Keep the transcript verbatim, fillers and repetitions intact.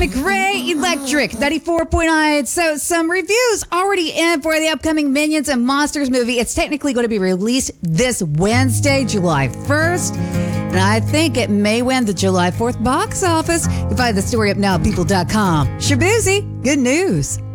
McRae Electric, ninety-four point nine. So some reviews already in for the upcoming Minions and Monsters movie. It's technically going to be released this Wednesday, July first. And I think it may win the July fourth box office. You can find the story up now at people dot com. Shabuzi, good news.